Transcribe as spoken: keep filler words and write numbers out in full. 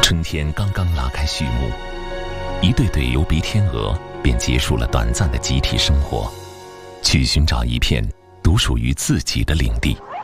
春天刚刚拉开序幕，一对对游鼻天鹅便结束了短暂的集体生活，去寻找一片独属于自己的领地。